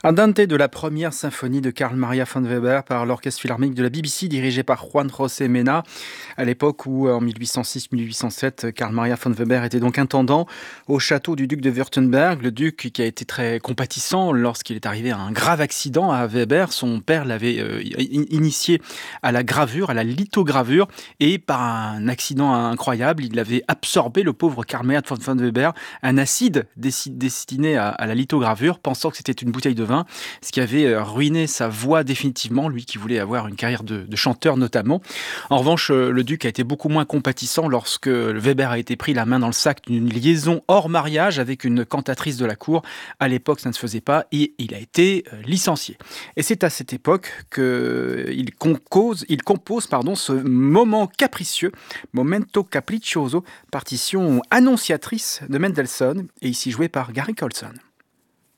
Andante de la première symphonie de Carl Maria von Weber par l'Orchestre Philharmonique de la BBC dirigé par Juan José Mena, à l'époque où, en 1806-1807, Carl Maria von Weber était donc intendant au château du duc de Württemberg. Le duc qui a été très compatissant lorsqu'il est arrivé à un grave accident à Weber. Son père l'avait initié à la gravure, à la lithogravure, et par un accident incroyable, il avait absorbé, le pauvre Carl Maria von Weber, un acide destiné à la lithogravure, pensant que c'était une bouteille de vin, ce qui avait ruiné sa voix définitivement, lui qui voulait avoir une carrière de chanteur notamment. En revanche, le duc a été beaucoup moins compatissant lorsque Weber a été pris la main dans le sac d'une liaison hors mariage avec une cantatrice de la cour. À l'époque, ça ne se faisait pas et il a été licencié. Et c'est à cette époque qu'il compose ce moment capricieux, Momento Capriccioso, partition annonciatrice de Mendelssohn et ici joué par Gary Colson.